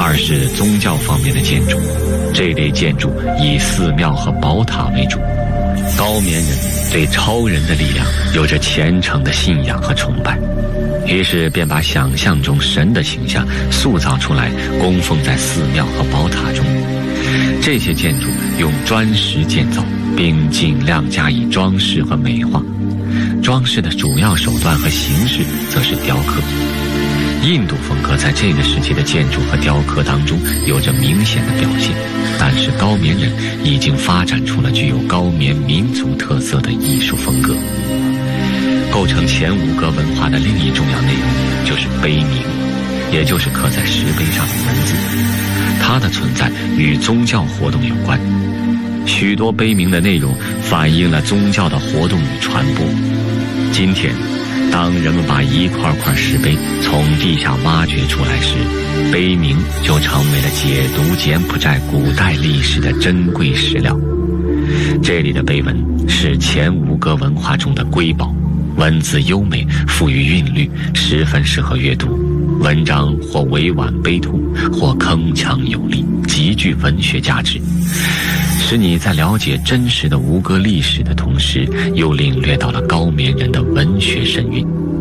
二是宗教方面的建筑，这类建筑以寺庙和宝塔为主。高棉人对超人的力量有着虔诚的信仰和崇拜，于是便把想象中神的形象塑造出来，供奉在寺庙和宝塔中。这些建筑用砖石建造，并尽量加以装饰和美化。装饰的主要手段和形式则是雕刻。印度风格在这个时期的建筑和雕刻当中有着明显的表现，但是高棉人已经发展出了具有高棉民族特色的艺术风格。构成前吴哥文化的另一重要内容就是碑铭，也就是刻在石碑上的文字。它的存在与宗教活动有关，许多碑铭的内容反映了宗教的活动与传播。今天当人们把一块块石碑从地下挖掘出来时，碑铭就成为了解读柬埔寨古代历史的珍贵史料。这里的碑文是前吴哥文化中的瑰宝，文字优美，富于韵律，十分适合阅读。文章或委婉悲痛，或铿锵有力，极具文学价值，使你在了解真实的吴哥历史的同时，又领略到了高棉人的文学神韵。